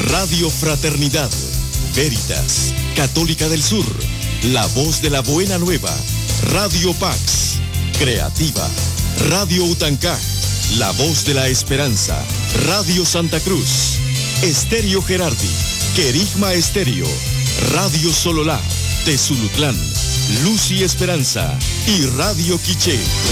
Radio Fraternidad, Veritas, Católica del Sur, La Voz de la Buena Nueva, Radio Pax, Creativa, Radio Utancá, La Voz de la Esperanza, Radio Santa Cruz, Estéreo Gerardi, Querigma Estéreo, Radio Sololá, Tezulutlán, Luz y Esperanza y Radio Quiché.